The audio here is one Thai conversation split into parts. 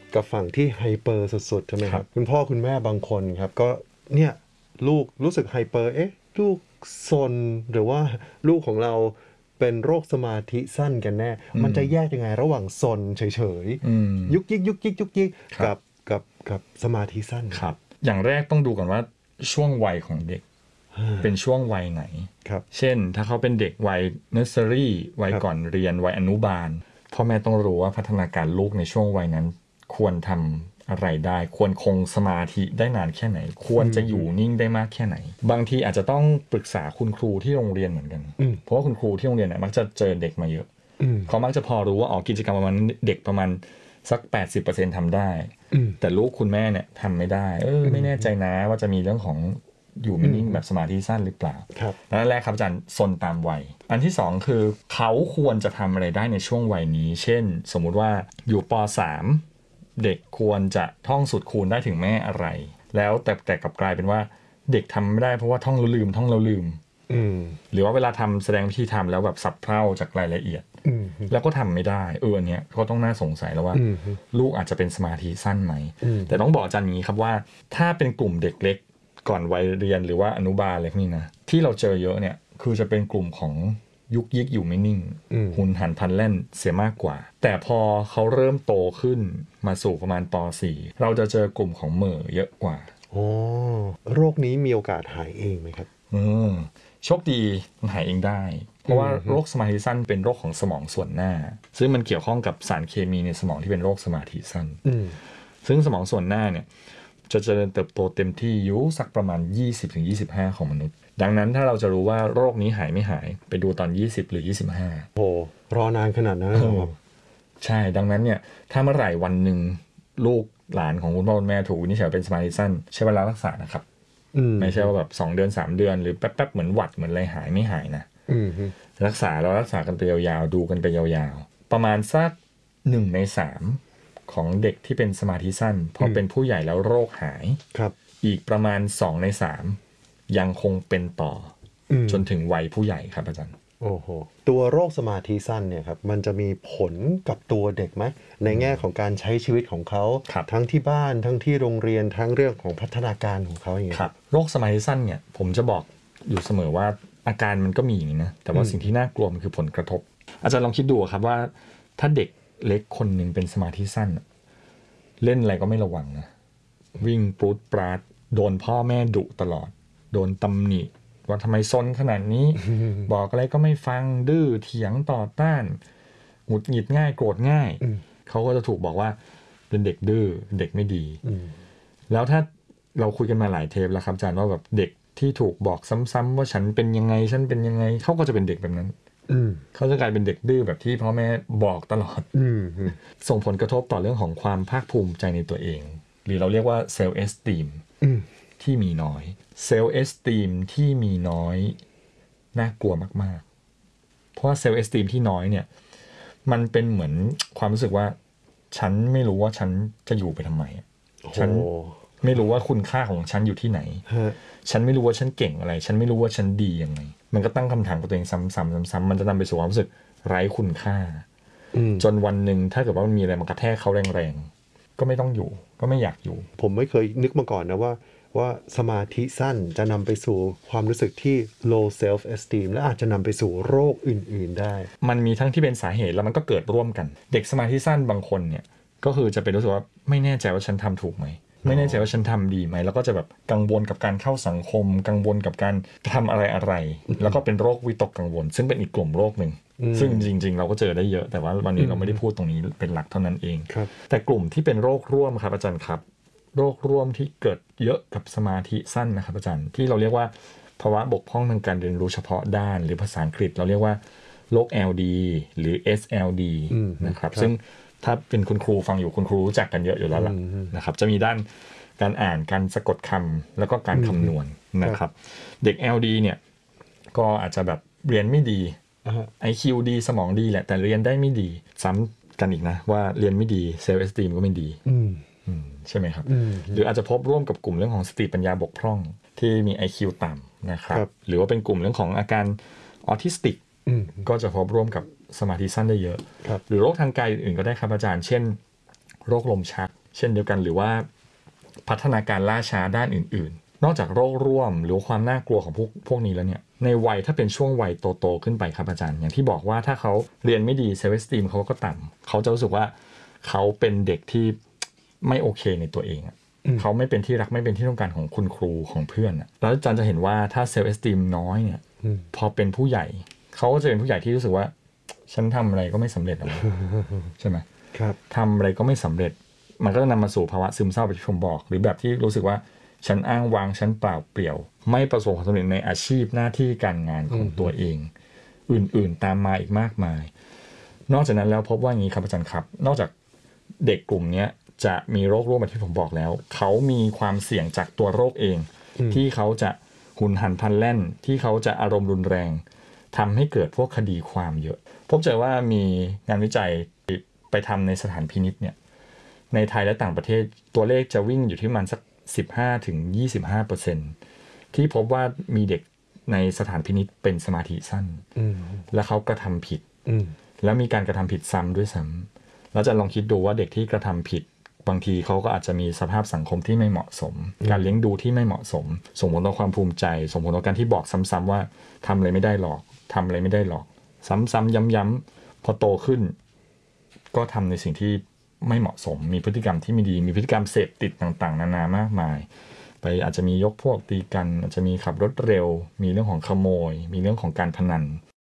กับฝั่งที่ไฮเปอร์สุดๆใช่ไหมครับคุณพ่อคุณแม่บางคนครับก็เนี่ยลูกรู้สึกไฮเปอร์ลูกซนหรือว่าลูกของเราเป็นโรคสมาธิสั้นกันแน่มันจะแยกยังไงระหว่างซนเฉยๆยุกยิกยุกยิกยุกยิกกับสมาธิสั้นครับอย่างแรกต้องดูก่อนว่าช่วงวัยของเด็กเป็นช่วงวัยไหนเช่นถ้าเขาเป็นเด็กวัยเนอร์เซอรี่วัยก่อนเรียนวัยอนุบาลพ่อแม่ต้องรู้ว่าพัฒนาการลูกในช่วงวัยนั้นควรทำอะไรได้ควรคงสมาธิได้นานแค่ไหนควรจะอยู่นิ่งได้มากแค่ไหนบางทีอาจจะต้องปรึกษาคุณครูที่โรงเรียนเหมือนกันเพราะว่าคุณครูที่โรงเรียนเนี่ยมักจะเจอเด็กมาเยอะเขามักจะพอรู้ว่ากิจกรรมประมาณเด็กประมาณสัก 80% ทำได้แต่ลูกคุณแม่เนี่ยทำไม่ได้ไม่แน่ใจนะว่าจะมีเรื่องของอยู่ไม่นิ่งแบบสมาธิสั้นหรือเปล่านั่นแรกครับอาจารย์ซนตามวัยอันที่สองคือเขาควรจะทำอะไรได้ในช่วงวัยนี้เช่นสมมุติว่าอยู่ป.3 เด็กควรจะท่องสูตรคูณได้ถึงแม่อะไรแล้วแต่กลับกลายเป็นว่าเด็กทำไม่ได้เพราะว่าท่องแล้วลืมหรือว่าเวลาทำแสดงวิธีทำแล้วแบบสับเพร่าจากรายละเอียดแล้วก็ทำไม่ได้อันเนี้ยก็ต้องน่าสงสัยแล้วว่าลูกอาจจะเป็นสมาธิสั้นไหมแต่ต้องบอกอาจารย์นี้ครับว่าถ้าเป็นกลุ่มเด็กเล็กก่อนวัยเรียนหรือว่าอนุบาลอะไรพวกนี้นะที่เราเจอเยอะเนี่ยคือจะเป็นกลุ่มของยุกยิกอยู่ไม่นิ่งหุนหันพลันแล่นเสียมากกว่าแต่พอเขาเริ่มโตขึ้นมาสู่ประมาณป.4 เราจะเจอกลุ่มของเหม่อเยอะกว่าโรคนี้มีโอกาสหายเองไหมครับโชคดีมันหายเองได้เพราะว่าโรคสมาธิสั้นเป็นโรคของสมองส่วนหน้าซึ่งมันเกี่ยวข้องกับสารเคมีในสมองที่เป็นโรคสมาธิสั้นซึ่งสมองส่วนหน้าเนี่ยจะเจริญเติบโตเต็มที่อยู่สักประมาณ 20-25 ของมนุษย์ดังนั้นถ้าเราจะรู้ว่าโรคนี้หายไม่หายไปดูตอน20หรือ25 รอนานขนาดนั้นใช่ดังนั้นเนี่ยถ้าเมื่อไหร่วันหนึ่งลูกหลานของคุณพ่อคุณแม่ถูกวินิจฉัยเป็นสมาธิสั้นใช้เวลารักษานะครับไม่ใช่ว่าแบบ2 เดือน 3 เดือนหรือแป๊บๆเหมือนหวัดเหมือนอะไรหายไม่หายนะรักษากันไปยาวๆดูกันไปยาวๆประมาณสัก1 ใน 3ของเด็กที่เป็นสมาธิสั้นพอเป็นผู้ใหญ่แล้วโรคหายอีกประมาณ2 ใน 3ยังคงเป็นต่อจนถึงวัยผู้ใหญ่ครับอาจารย์ตัวโรคสมาธิสั้นเนี่ยครับมันจะมีผลกับตัวเด็กไหมในแง่ของการใช้ชีวิตของเขาทั้งที่บ้านทั้งที่โรงเรียนทั้งเรื่องของพัฒนาการของเขาอย่างเงี้ยครับโรคสมาธิสั้นเนี่ยผมจะบอกอยู่เสมอว่าอาการมันก็มีอย่างนี้นะแต่ว่าสิ่งที่น่ากลัวมันคือผลกระทบอาจารย์ลองคิดดูครับว่าถ้าเด็กเล็กคนหนึ่งเป็นสมาธิสั้นเล่นอะไรก็ไม่ระวังนะวิ่งปรูดปราดโดนพ่อแม่ดุตลอดโดนตำหนิว่าทำไมซนขนาดนี้ บอกอะไรก็ไม่ฟังดื้อเถียงต่อต้านหงุดหงิดง่ายโกรธง่ายเขาก็จะถูกบอกว่าเป็นเด็กดื้อเด็กไม่ดีแล้วถ้าเราคุยกันมาหลายเทปแล้วครับอาจารย์ว่าแบบเด็กที่ถูกบอกซ้ำๆว่าฉันเป็นยังไงฉันเป็นยังไงเขาก็จะเป็นเด็กแบบนั้นเขาจะกลายเป็นเด็กดื้อแบบที่พ่อแม่บอกตลอดส่งผลกระทบต่อเรื่องของความภาคภูมิใจในตัวเองหรือเราเรียกว่าเซลล์เอสตีมที่มีน้อยเซลล์เอสตีมที่มีน้อยน่ากลัวมากๆเพราะว่าเซลล์เอสตีมที่น้อยเนี่ยมันเป็นเหมือนความรู้สึกว่าฉันไม่รู้ว่าฉันจะอยู่ไปทำไมฉันไม่รู้ว่าคุณค่าของฉันอยู่ที่ไหนฉันไม่รู้ว่าฉันเก่งอะไรฉันไม่รู้ว่าฉันดียังไงมันก็ตั้งคำถามกับตัวเองซ้ำๆมันจะนำไปสู่ความรู้สึกไร้คุณค่าจนวันหนึ่งถ้าเกิดว่ามันมีอะไรมากระแทกเขาแรงๆก็ไม่ต้องอยู่ก็ไม่อยากอยู่ผมไม่เคยนึกมาก่อนนะว่าสมาธิสั้นจะนำไปสู่ความรู้สึกที่ low self esteem และอาจจะนำไปสู่โรคอื่นๆได้มันมีทั้งที่เป็นสาเหตุแล้วมันก็เกิดร่วมกันเด็กสมาธิสั้นบางคนเนี่ยก็คือจะเป็นรู้สึกว่าไม่แน่ใจว่าฉันทำถูกไหมไม่แน่ใจว่าฉันทำดีไหมแล้วก็จะแบบกังวลกับการเข้าสังคมกังวลกับการทำอะไรแล้วก็เป็นโรควิตกกังวลซึ่งเป็นอีกกลุ่มโรคหนึ่งซึ่งจริงๆเราก็เจอได้เยอะแต่ว่าวันนี้เราไม่ได้พูดตรงนี้เป็นหลักเท่านั้นเองแต่กลุ่มที่เป็นโรคร่วมครับอาจารย์ครับโรคร่วมที่เกิดเยอะกับสมาธิสั้นนะครับอาจารย์ที่เราเรียกว่าภาวะบกพร่องทางการเรียนรู้เฉพาะด้านหรือภาษาอังกฤษเราเรียกว่าโรค LD หรือ SLD นะครับซึ่งถ้าเป็นคุณครูฟังอยู่คุณครูรู้จักกันเยอะอยู่แล้วล่ะนะครับจะมีด้านการอ่านการสะกดคำแล้วก็การคำนวณนะครับเด็ก LD เนี่ยก็อาจจะแบบเรียนไม่ดี IQ ดีสมองดีแหละแต่เรียนได้ไม่ดีซ้ำกันอีกนะว่าเรียนไม่ดีเซลล์เอสตีมก็ไม่ดีใช่ไหมครับหรืออาจจะพบร่วมกับกลุ่มเรื่องของสติปัญญาบกพร่องที่มี IQ ต่ำนะครับหรือว่าเป็นกลุ่มเรื่องของอาการออทิสติกก็จะพบร่วมกับสมาธิสั้นได้เยอะหรือโรคทางกายอื่นๆก็ได้ครับอาจารย์เช่นโรคลมชักเช่นเดียวกันหรือว่าพัฒนาการล่าช้าด้านอื่นๆนอกจากโรคร่วมหรือความน่ากลัวของพวกนี้แล้วเนี่ยในวัยถ้าเป็นช่วงวัยโตๆขึ้นไปครับอาจารย์อย่างที่บอกว่าถ้าเขาเรียนไม่ดีเซลฟ์เอสตีมเขาก็ต่ำเขาจะรู้สึกว่าเขาเป็นเด็กที่ไม่โอเคในตัวเองเขาไม่เป็นที่รักไม่เป็นที่ต้องการของคุณครูของเพื่อนแล้วอาจารย์จะเห็นว่าถ้าเซลฟ์เอสตีมน้อยเนี่ยพอเป็นผู้ใหญ่เขาก็จะเป็นผู้ใหญ่ที่รู้สึกว่าฉันทำอะไรก็ไม่สำเร็จหรอกใช่ไหมครับทำอะไรก็ไม่สำเร็จมันก็จะนำมาสู่ภาวะซึมเศร้าแบบที่ผมบอกหรือแบบที่รู้สึกว่าฉันอ้างว้างฉันเปล่าเปลี่ยวไม่ประสบความสำเร็จในอาชีพหน้าที่การงานของตัวเองอื่นๆตามมาอีกมากมายนอกจากนั้นแล้วพบว่าอย่างนี้ครับอาจารย์ครับนอกจากเด็กกลุ่มนี้จะมีโรคร่วมแบบที่ผมบอกแล้วเขามีความเสี่ยงจากตัวโรคเองที่เขาจะหุนหันพลันแล่นที่เขาจะอารมณ์รุนแรงทำให้เกิดพวกคดีความเยอะพบเจอว่ามีงานวิจัยไปทำในสถานพินิจเนี่ยในไทยและต่างประเทศตัวเลขจะวิ่งอยู่ที่ประมาณสัก 15-25% ที่พบว่ามีเด็กในสถานพินิจเป็นสมาธิสั้นและเขากระทำผิดแล้วมีการกระทำผิดซ้ำด้วยซ้ำแล้วจะลองคิดดูว่าเด็กที่กระทำผิดบางทีเขาก็อาจจะมีสภาพสังคมที่ไม่เหมาะสมการเลี้ยงดูที่ไม่เหมาะสมส่งผลต่อความภูมิใจส่งผลต่อการที่บอกซ้ำๆว่าทำอะไรไม่ได้หรอกทำอะไรไม่ได้หรอกซ้ำๆย้ำๆพอโตขึ้นก็ทำในสิ่งที่ไม่เหมาะสมมีพฤติกรรมที่ไม่ดีมีพฤติกรรมเสพติดต่างๆนานามากมายไปอาจจะมียกพวกตีกันอาจจะมีขับรถเร็วมีเรื่องของขโมยมีเรื่องของการพนัน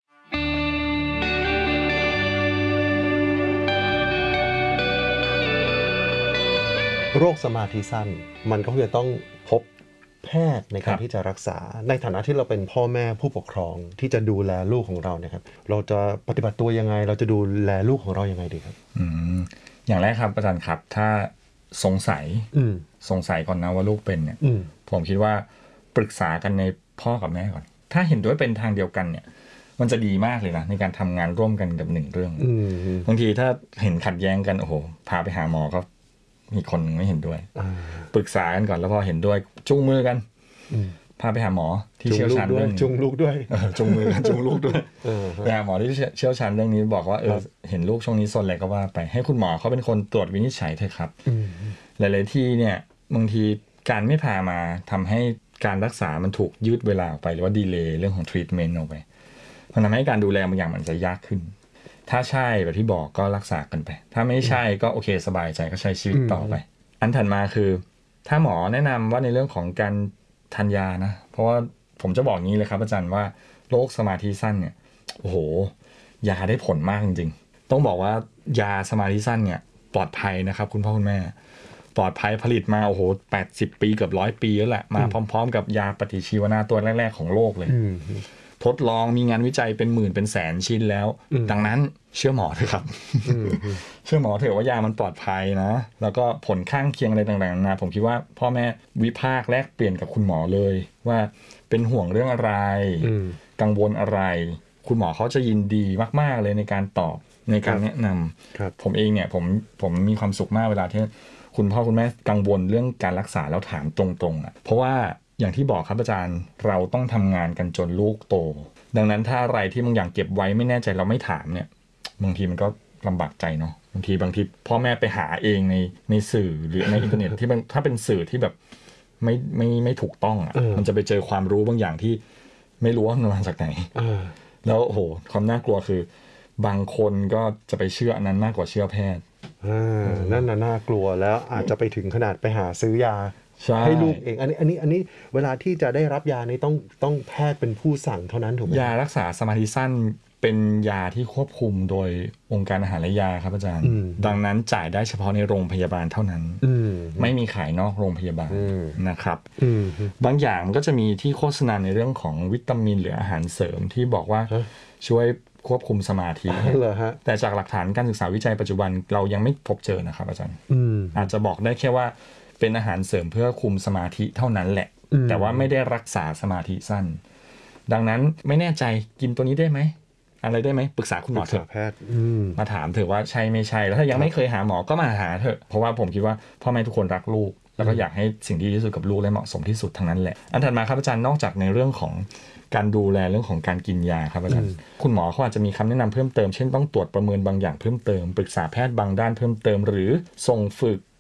โรคสมาธิสั้นมันก็จะต้องพบแพทย์ในการที่จะรักษาในฐานะที่เราเป็นพ่อแม่ผู้ปกครองที่จะดูแลลูกของเราเนี่ยครับเราจะปฏิบัติตัวยังไงเราจะดูแลลูกของเรายังไงดีครับอย่างแรกครับอาจารย์ครับถ้าสงสัยก่อนนะว่าลูกเป็นเนี่ยผมคิดว่าปรึกษากันในพ่อกับแม่ก่อนถ้าเห็นด้วยเป็นทางเดียวกันเนี่ยมันจะดีมากเลยนะในการทำงานร่วมกันกับหนึ่งเรื่องบางทีถ้าเห็นขัดแย้งกันโอ้โหพาไปหาหมอก็มีคนไม่เห็นด้วยปรึกษากันก่อนแล้วพอเห็นด้วยจูงมือกันพาไปหาหมอที่เชี่ยวชาญเรื่องจูงลูกด้วยจูงมือกันจูงลูกด้วยไปหาหมอที่เชี่ยวชาญเรื่องนี้บอกว่าเห็นลูกช่วงนี้ซนอะไรก็ว่าไปให้คุณหมอเขาเป็นคนตรวจวินิจฉัยเถอะครับหลายๆที่เนี่ยบางทีการไม่พามาทำให้การรักษามันถูกยืดเวลาออกไปหรือว่าดีเลย์เรื่องของทรีทเมนต์ออกไปมันทำให้การดูแลบางอย่างมันจะยากขึ้นถ้าใช่แบบที่บอกก็รักษากันไปถ้าไม่ใช่ก็โอเคสบายใจก็ใช้ชีวิตต่อไปอันถัดมาคือถ้าหมอแนะนำว่าในเรื่องของการทานยานะเพราะว่าผมจะบอกงี้เลยครับอาจารย์ว่าโรคสมาธิสั้นเนี่ยโอ้โหยาได้ผลมากจริงๆต้องบอกว่ายาสมาธิสั้นเนี่ยปลอดภัยนะครับคุณพ่อคุณแม่ปลอดภัยผลิตมาโอ้โห80 ปีเกือบ100 ปีแล้วแหละมาพร้อมๆกับยาปฏิชีวนะตัวแรกๆของโลกเลยทดลองมีงานวิจัยเป็นหมื่นเป็นแสนชิ้นแล้วดังนั้นเชื่อหมอเถอะครับเชื่อหมอเถอะว่ายามันปลอดภัยนะแล้วก็ผลข้างเคียงอะไรต่างๆนะผมคิดว่าพ่อแม่วิพากษ์แลกเปลี่ยนกับคุณหมอเลยว่าเป็นห่วงเรื่องอะไรกังวลอะไรคุณหมอเขาจะยินดีมากๆเลยในการตอบในการแนะนำผมเองเนี่ยผมมีความสุขมากเวลาที่คุณพ่อคุณแม่กังวลเรื่องการรักษาแล้วถามตรงๆเพราะว่าอย่างที่บอกครับอาจารย์เราต้องทำงานกันจนลูกโตดังนั้นถ้าอะไรที่บางอย่างเก็บไว้ไม่แน่ใจเราไม่ถามเนี่ยบางทีมันก็ลำบากใจเนาะบางทีพ่อแม่ไปหาเองในสื่อหรือในอินเทอร์เน็ตที่ถ้าเป็นสื่อที่แบบไม่ถูกต้องมันจะไปเจอความรู้บางอย่างที่ไม่รู้ว่ามันมาจากไหนแล้วโอ้โหความน่ากลัวคือบางคนก็จะไปเชื่ออันนั้นมากกว่าเชื่อแพทย์นั่นน่ากลัวแล้วอาจจะไปถึงขนาดไปหาซื้อยาให้ลูกเองอันนี้เวลาที่จะได้รับยานี้ต้องแพทย์เป็นผู้สั่งเท่านั้นถูกไหมยารักษาสมาธิสั้นเป็นยาที่ควบคุมโดยองค์การอาหารและยาครับอาจารย์ดังนั้นจ่ายได้เฉพาะในโรงพยาบาลเท่านั้นไม่มีขายนอกโรงพยาบาลนะครับบางอย่างมันก็จะมีที่โฆษณาในเรื่องของวิตามินหรืออาหารเสริมที่บอกว่าช่วยควบคุมสมาธิแต่จากหลักฐานการศึกษาวิจัยปัจจุบันเรายังไม่พบเจอนะครับอาจารย์อาจจะบอกได้แค่ว่าเป็นอาหารเสริมเพื่อคุมสมาธิเท่านั้นแหละแต่ว่าไม่ได้รักษาสมาธิสั้นดังนั้นไม่แน่ใจกินตัวนี้ได้ไหมอะไรได้ไหมปรึกษาคุณหมอเถอะมาถามเถอะว่าใช่ไม่ใช่แล้วถ้ายังไม่เคยหาหมอก็มาหาเถอะเพราะว่าผมคิดว่าพ่อแม่ทุกคนรักลูกแล้วก็อยากให้สิ่งที่ดีที่สุดกับลูกและเหมาะสมที่สุดทั้งนั้นแหละอันถัดมาครับอาจารย์นอกจากในเรื่องของการดูแลเรื่องของการกินยาครับอาจารย์คุณหมอเขาอาจจะมีคำแนะนำเพิ่มเติมเช่นต้องตรวจประเมินบางอย่างเพิ่มเติมปรึกษาแพทย์บางด้านเพิ่มเติมหรือส่งฝึก